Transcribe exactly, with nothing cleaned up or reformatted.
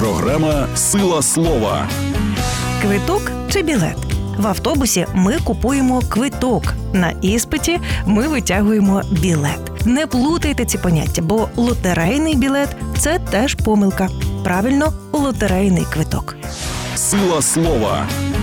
Програма «Сила слова». Квиток чи білет? В автобусі ми купуємо квиток. На іспиті ми витягуємо білет. Не плутайте ці поняття, бо лотерейний білет – це теж помилка. Правильно, лотерейний квиток. «Сила слова»